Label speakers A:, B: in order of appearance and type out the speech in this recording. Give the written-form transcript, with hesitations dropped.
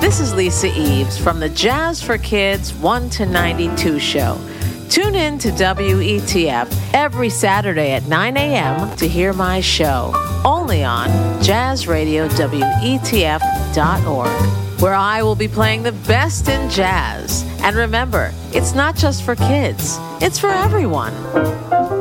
A: This is Lisa Eves from the Jazz for Kids 1 to 92 show. Tune in to WETF every Saturday at 9 a.m. to hear my show, only on jazzradiowetf.org, where I will be playing the best in jazz. And remember, it's not just for kids, it's for everyone.